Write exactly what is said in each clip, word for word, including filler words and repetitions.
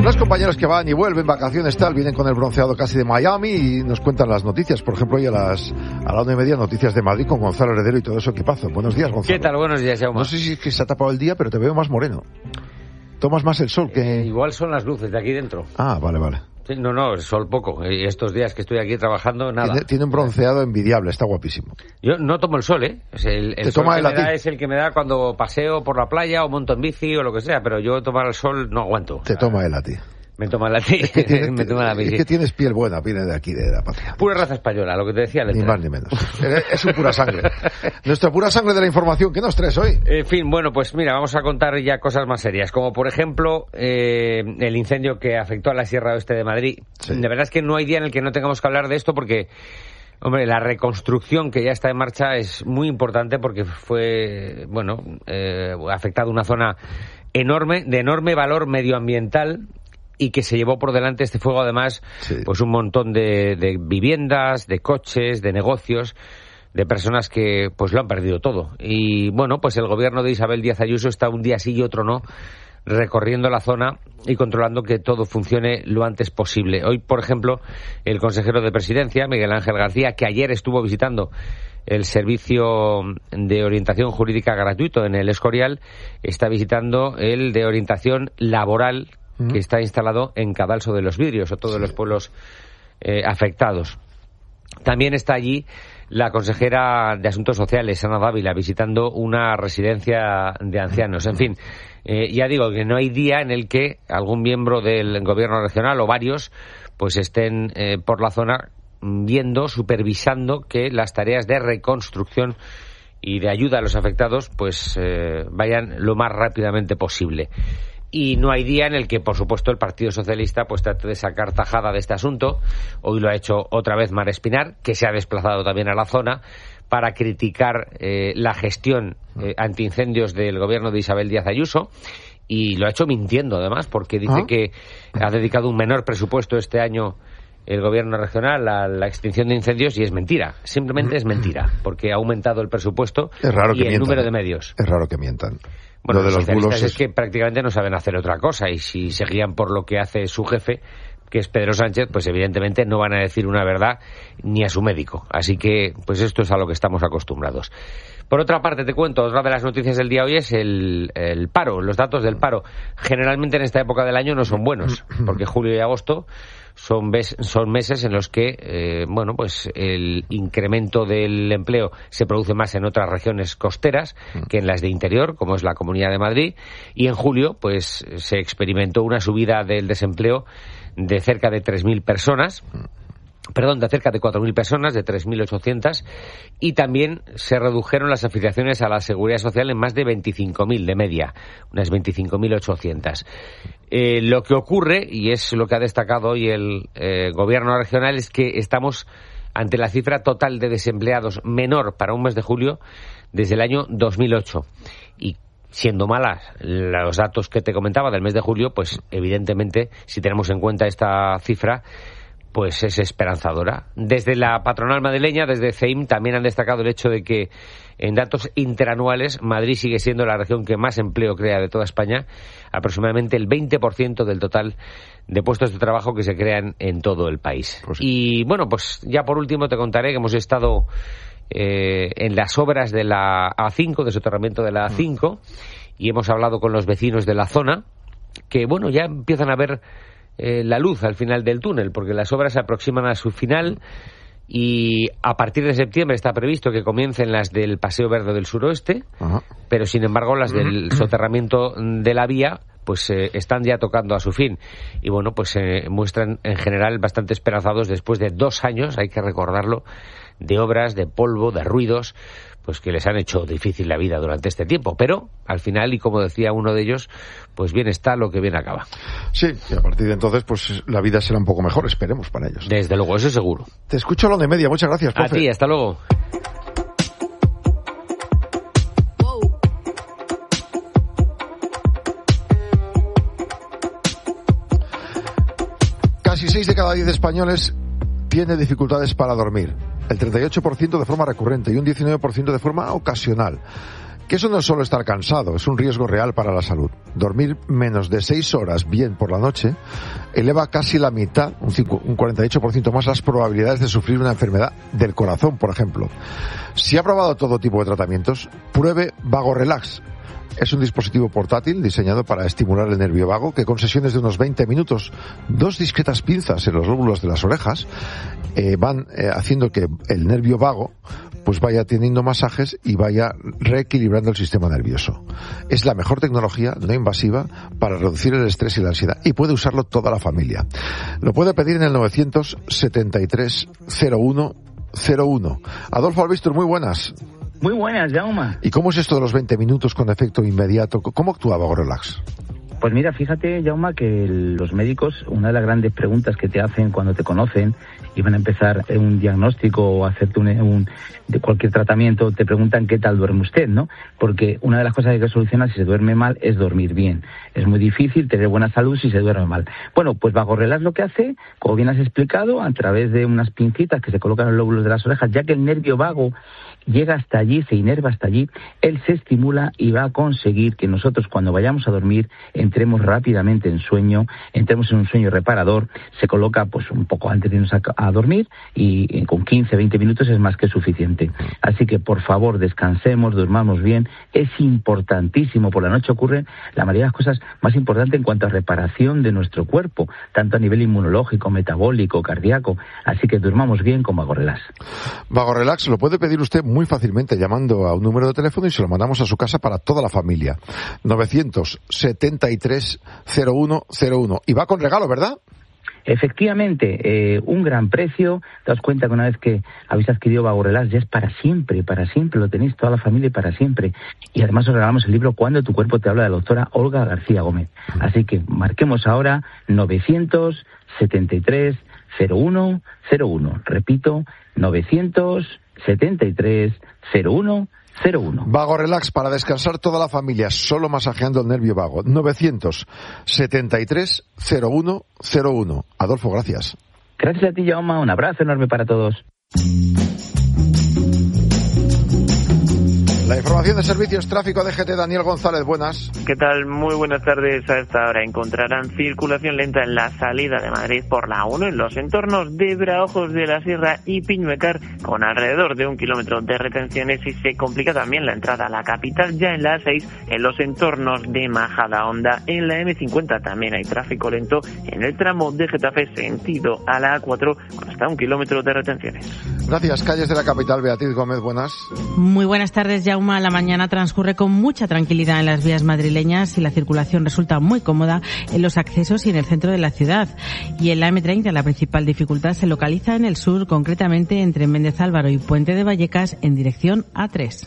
los compañeros que van y vuelven, vacaciones tal, vienen con el bronceado casi de Miami y nos cuentan las noticias. Por ejemplo, hoy a las a la una y media, noticias de Madrid con Gonzalo Heredero y todo eso. ¿Qué pasa? Buenos días, Gonzalo. ¿Qué tal? Buenos días, Jaume. No sé si es que se ha tapado el día, pero te veo más moreno. ¿Tomas más el sol que...? Eh, igual son las luces de aquí dentro. Ah, vale, vale. Sí, no, no, el sol poco. Y estos días que estoy aquí trabajando, nada. Tiene, tiene un bronceado envidiable, está guapísimo. Yo no tomo el sol, ¿eh? Es el el ¿Te sol toma que el me a ti? da es el que me da cuando paseo por la playa o monto en bici o lo que sea, pero yo tomar el sol no aguanto. Te toma él a ti. Me toma la ti. Es que, tiene, me toma la es bici. que tienes piel buena, viene de aquí, de la patria. Pura raza española, lo que te decía. Ni Letra. más ni menos. Es un pura sangre. Nuestra pura sangre de la información. ¿Qué nos traes hoy? En fin, bueno, pues mira, vamos a contar ya cosas más serias, como por ejemplo eh, el incendio que afectó a la Sierra Oeste de Madrid. Sí. De verdad es que no hay día en el que no tengamos que hablar de esto porque, hombre, la reconstrucción que ya está en marcha es muy importante porque fue, bueno, eh, afectado una zona enorme, de enorme valor medioambiental, y que se llevó por delante este fuego, además, Sí. pues un montón de, de viviendas, de coches, de negocios, de personas que pues lo han perdido todo. Y bueno, pues el gobierno de Isabel Díaz Ayuso está un día sí y otro no recorriendo la zona y controlando que todo funcione lo antes posible. Hoy, por ejemplo, el consejero de Presidencia, Miguel Ángel García, que ayer estuvo visitando el servicio de orientación jurídica gratuito en el Escorial, está visitando el de orientación laboral que está instalado en Cadalso de los Vidrios, otro de los pueblos eh, afectados. También está allí la consejera de Asuntos Sociales, Ana Dávila, visitando una residencia de ancianos. En fin, eh, ya digo que no hay día en el que algún miembro del gobierno regional o varios pues estén eh, por la zona viendo, supervisando que las tareas de reconstrucción y de ayuda a los afectados pues eh, vayan lo más rápidamente posible. Y no hay día en el que, por supuesto, el Partido Socialista pues trate de sacar tajada de este asunto. Hoy lo ha hecho otra vez Mar Espinar, que se ha desplazado también a la zona para criticar eh, la gestión eh, antiincendios del gobierno de Isabel Díaz Ayuso. Y lo ha hecho mintiendo, además, porque dice ¿Ah? que ha dedicado un menor presupuesto este año el gobierno regional a la extinción de incendios, y es mentira. Simplemente es mentira, porque ha aumentado el presupuesto Es raro y que el mientan, número ¿eh? de medios. Es raro que mientan. Bueno, Lo de los los socialistas bulos es es... que prácticamente no saben hacer otra cosa, y si se guían por lo que hace su jefe, que es Pedro Sánchez, pues evidentemente no van a decir una verdad ni a su médico. Así que, pues esto es a lo que estamos acostumbrados. Por otra parte, te cuento, otra de las noticias del día hoy es el, el paro, los datos del paro. Generalmente en esta época del año no son buenos, porque julio y agosto son, ves, son meses en los que, eh, bueno, pues el incremento del empleo se produce más en otras regiones costeras que en las de interior, como es la Comunidad de Madrid, y en julio, pues se experimentó una subida del desempleo de cerca de tres mil personas, perdón, de cerca de cuatro mil personas, de tres mil ochocientas, y también se redujeron las afiliaciones a la Seguridad Social en más de veinticinco mil de media, unas veinticinco mil ochocientas. Eh, lo que ocurre, y es lo que ha destacado hoy el eh, gobierno regional, es que estamos ante la cifra total de desempleados menor para un mes de julio desde el año dos mil ocho. Y siendo malas los datos que te comentaba del mes de julio, pues evidentemente, si tenemos en cuenta esta cifra, pues es esperanzadora. Desde la patronal madrileña, desde C E I M, también han destacado el hecho de que en datos interanuales Madrid sigue siendo la región que más empleo crea de toda España, aproximadamente el veinte por ciento del total de puestos de trabajo que se crean en todo el país. Pues sí. Y bueno, pues ya por último te contaré que hemos estado eh, en las obras de la A cinco, de soterramiento de la A cinco, y hemos hablado con los vecinos de la zona, que bueno, ya empiezan a ver Eh, la luz al final del túnel, porque las obras se aproximan a su final y a partir de septiembre está previsto que comiencen las del Paseo Verde del Suroeste. Ajá. Pero sin embargo las del soterramiento de la vía pues eh, están ya tocando a su fin, y bueno, pues se eh, muestran en general bastante esperanzados después de dos años, hay que recordarlo, de obras, de polvo, de ruidos, pues que les han hecho difícil la vida durante este tiempo, pero al final, y como decía uno de ellos, pues bien está lo que bien acaba. Sí, y a partir de entonces pues la vida será un poco mejor, esperemos para ellos. Desde luego, eso seguro. Te escucho a lo de media, muchas gracias, profe. A ti, hasta luego. Casi seis de cada diez españoles tiene dificultades para dormir. El treinta y ocho por ciento de forma recurrente y un diecinueve por ciento de forma ocasional. Que eso no es solo estar cansado, es un riesgo real para la salud. dormir menos de seis horas bien por la noche eleva casi la mitad, un, cinco, un cuarenta y ocho por ciento más las probabilidades de sufrir una enfermedad del corazón, por ejemplo. Si ha probado todo tipo de tratamientos, pruebe Vago Relax. Es un dispositivo portátil diseñado para estimular el nervio vago que con sesiones de unos veinte minutos, dos discretas pinzas en los lóbulos de las orejas eh, van eh, haciendo que el nervio vago pues vaya teniendo masajes y vaya reequilibrando el sistema nervioso. Es la mejor tecnología no invasiva para reducir el estrés y la ansiedad y puede usarlo toda la familia. Lo puede pedir en el novecientos setenta y tres cero uno cero uno. Adolfo Albistur, muy buenas. Muy buenas, Jaume. ¿Y cómo es esto de los veinte minutos con efecto inmediato? ¿Cómo actúa Vago Relax? Pues mira, fíjate, Jaume, que los médicos, una de las grandes preguntas que te hacen cuando te conocen y van a empezar un diagnóstico o hacerte un, un de cualquier tratamiento, te preguntan qué tal duerme usted, ¿no? Porque una de las cosas que hay que solucionar si se duerme mal es dormir bien. Es muy difícil tener buena salud si se duerme mal. Bueno, pues Vago Relax lo que hace, como bien has explicado, a través de unas pincitas que se colocan en los lóbulos de las orejas, ya que el nervio vago llega hasta allí, se inerva hasta allí, él se estimula y va a conseguir que nosotros cuando vayamos a dormir entremos rápidamente en sueño, entremos en un sueño reparador, se coloca pues un poco antes de irnos a, a dormir y con quince, veinte minutos es más que suficiente. Así que por favor descansemos, durmamos bien, es importantísimo, por la noche ocurren la mayoría de las cosas más importantes en cuanto a reparación de nuestro cuerpo, tanto a nivel inmunológico, metabólico, cardíaco, así que durmamos bien con Vago Relax. Vago Relax lo puede pedir usted muy fácilmente llamando a un número de teléfono y se lo mandamos a su casa para toda la familia. novecientos setenta y tres cero uno cero uno. Y va con regalo, ¿verdad? Efectivamente, eh, un gran precio. Te das cuenta que una vez que habéis adquirido Vago Relax ya es para siempre, para siempre, lo tenéis toda la familia y para siempre. Y además os regalamos el libro Cuando tu cuerpo te habla, de la doctora Olga García Gómez. Así que marquemos ahora novecientos setenta y tres cero uno cero uno. Repito, novecientos setenta y tres cero uno cero uno. Vago Relax para descansar toda la familia, solo masajeando el nervio vago. novecientos setenta y tres cero uno cero uno. Adolfo, gracias. Gracias a ti, Jaume. Un abrazo enorme para todos. La información de servicios tráfico D G T, Daniel González, buenas. ¿Qué tal? Muy buenas tardes. A esta hora encontrarán circulación lenta en la salida de Madrid por la uno en los entornos de Braojos de la Sierra y Piñuecar, con alrededor de un kilómetro de retenciones, y se complica también la entrada a la capital ya en la A seis en los entornos de Majadahonda. En la eme cincuenta también hay tráfico lento en el tramo de Getafe sentido a la A cuatro con hasta un kilómetro de retenciones. Gracias. Calles de la capital, Beatriz Gómez, buenas. Muy buenas tardes, Jaume. La mañana transcurre con mucha tranquilidad en las vías madrileñas y la circulación resulta muy cómoda en los accesos y en el centro de la ciudad. Y en la eme treinta la principal dificultad se localiza en el sur, concretamente entre Méndez Álvaro y Puente de Vallecas en dirección A tres.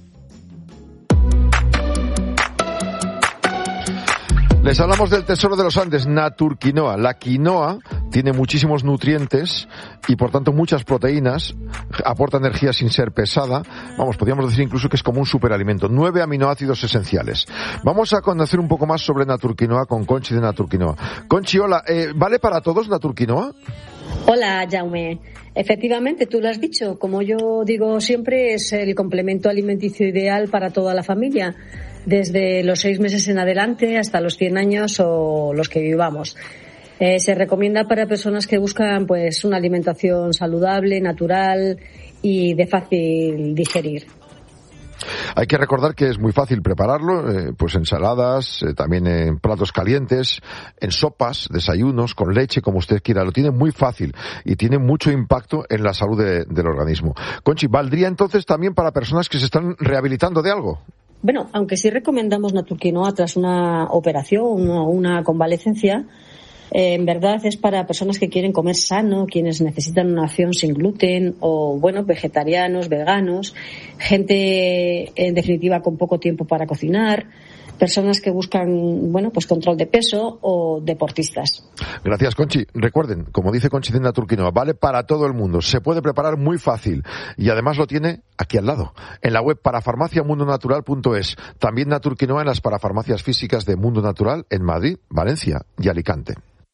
Les hablamos del tesoro de los Andes, Naturquinoa. La quinoa tiene muchísimos nutrientes y por tanto muchas proteínas, aporta energía sin ser pesada. Vamos, podríamos decir incluso que es como un superalimento. Nueve aminoácidos esenciales. Vamos a conocer un poco más sobre Naturquinoa con Conchi de Naturquinoa. Conchi, hola, eh, ¿vale para todos Naturquinoa? Hola, Jaume. Efectivamente, tú lo has dicho. Como yo digo siempre, es el complemento alimenticio ideal para toda la familia, desde los seis meses en adelante hasta los cien años o los que vivamos. Eh, se recomienda para personas que buscan pues una alimentación saludable, natural y de fácil digerir. Hay que recordar que es muy fácil prepararlo, eh, pues ensaladas, eh, también en platos calientes, en sopas, desayunos, con leche, como usted quiera. Lo tiene muy fácil y tiene mucho impacto en la salud de, del organismo. Conchi, ¿valdría entonces también para personas que se están rehabilitando de algo? Bueno, aunque sí recomendamos Naturquinoa tras una operación o una convalecencia, eh, en verdad es para personas que quieren comer sano, quienes necesitan una opción sin gluten o, bueno, vegetarianos, veganos, gente, en definitiva, con poco tiempo para cocinar, personas que buscan, bueno, pues control de peso o deportistas. Gracias, Conchi. Recuerden, como dice Conchi de Naturquinoa, vale para todo el mundo. Se puede preparar muy fácil y además lo tiene aquí al lado, en la web parafarmacia mundo natural punto es. También Naturquinoa en las parafarmacias físicas de Mundo Natural en Madrid, Valencia y Alicante.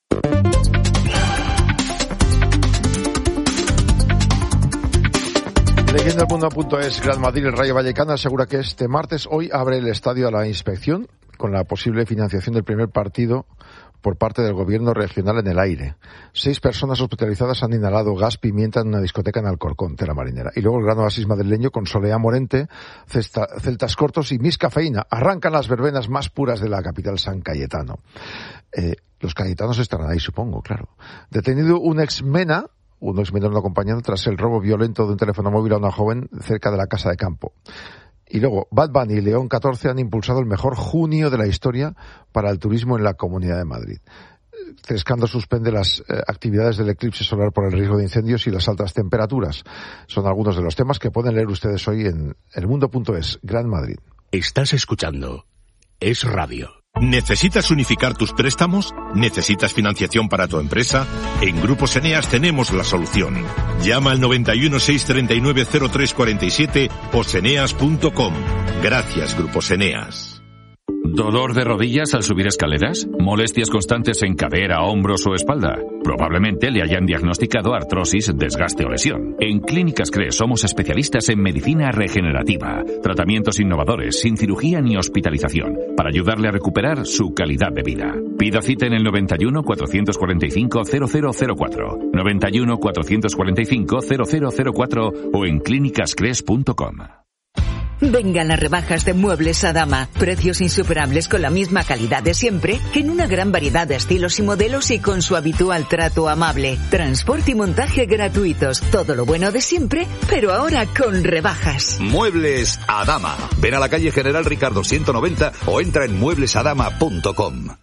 Leyenda del Mundo punto es, Gran Madrid, el Rayo Vallecano asegura que este martes, hoy, abre el estadio a la inspección con la posible financiación del primer partido por parte del gobierno regional en el aire. Seis personas hospitalizadas han inhalado gas pimienta en una discoteca en Alcorcón, Tela Marinera. Y luego el gran oasis madrileño con Soleá Morente, cesta, Celtas Cortos y Miss Cafeína. Arrancan las verbenas más puras de la capital San Cayetano. Eh, los cayetanos estarán ahí, supongo, claro. Detenido un ex-mena, un ex-menor no acompañado tras el robo violento de un teléfono móvil a una joven cerca de la Casa de Campo. Y luego, Bad Bunny y León catorce han impulsado el mejor junio de la historia para el turismo en la Comunidad de Madrid. Trescando suspende las eh, actividades del eclipse solar por el riesgo de incendios y las altas temperaturas. Son algunos de los temas que pueden leer ustedes hoy en elmundo punto es. Gran Madrid. Estás escuchando Es Radio. ¿Necesitas unificar tus préstamos? ¿Necesitas financiación para tu empresa? En Grupos Eneas tenemos la solución. Llama al noventa y uno, seiscientos treinta y nueve, cero tres cuarenta y siete o seneas punto com. Gracias, Grupos Eneas. ¿Dolor de rodillas al subir escaleras? ¿Molestias constantes en cadera, hombros o espalda? Probablemente le hayan diagnosticado artrosis, desgaste o lesión. En Clínicas Cres somos especialistas en medicina regenerativa, tratamientos innovadores, sin cirugía ni hospitalización, para ayudarle a recuperar su calidad de vida. Pida cita en el noventa y uno, cuatrocientos cuarenta y cinco, cero cero cero cuatro, noventa y uno, cuatrocientos cuarenta y cinco, cero cero cero cuatro o en clínicas cres punto com. Vengan las rebajas de Muebles Adama. Precios insuperables con la misma calidad de siempre, que en una gran variedad de estilos y modelos y con su habitual trato amable. Transporte y montaje gratuitos. Todo lo bueno de siempre, pero ahora con rebajas. Muebles Adama. Ven a la calle General Ricardo ciento noventa o entra en muebles adama punto com.